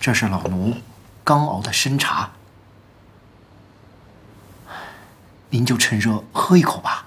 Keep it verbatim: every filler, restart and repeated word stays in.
这是老奴刚熬的参茶，您就趁热喝一口吧。